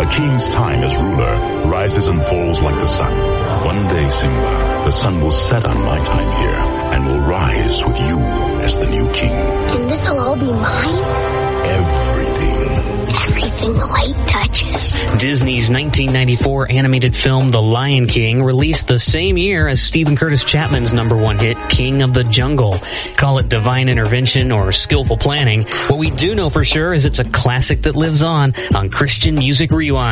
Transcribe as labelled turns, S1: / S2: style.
S1: A king's time as ruler rises and falls like the sun. One day, Simba, the sun will set on my time here and will rise with you as the new king.
S2: And this'll all be mine? Everything the light touches.
S3: Disney's 1994 animated film The Lion King released the same year as Stephen Curtis Chapman's #1 hit, King of the Jungle. Call it divine intervention or skillful planning. What we do know for sure is it's a classic that lives on Christian Music Rewind.